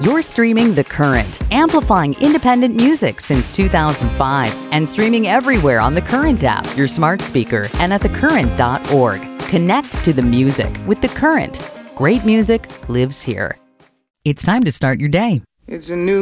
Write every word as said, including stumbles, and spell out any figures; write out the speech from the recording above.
You're streaming The Current, amplifying independent music since two thousand five and streaming everywhere on The Current app, your smart speaker, and at the current dot org. Connect to the music with The Current. Great music lives here. It's time to start your day. It's a new